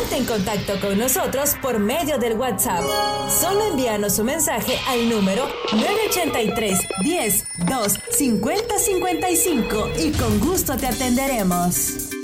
Ponte en contacto con nosotros por medio del WhatsApp. Solo envíanos un mensaje al número 983 10 2 50 55 y con gusto te atenderemos.